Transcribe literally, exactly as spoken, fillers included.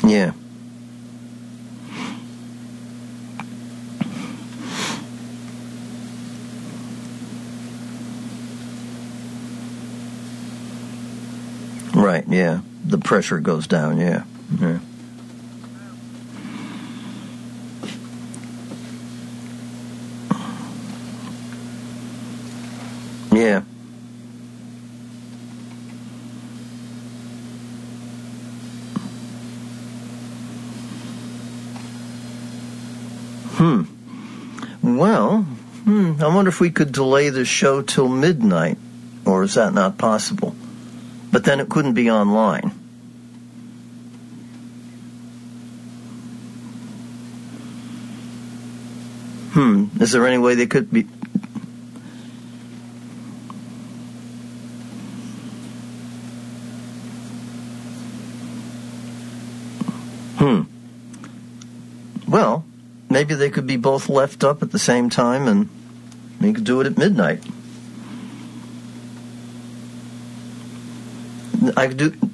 Yeah. Right, yeah. The pressure goes down, yeah. Yeah. Yeah. Hmm. Well, hmm, I wonder if we could delay the show till midnight, or is that not possible? But then it couldn't be online. Hmm. Is there any way they could be... Hmm. Well, maybe they could be both left up at the same time and we could do it at midnight. I could do...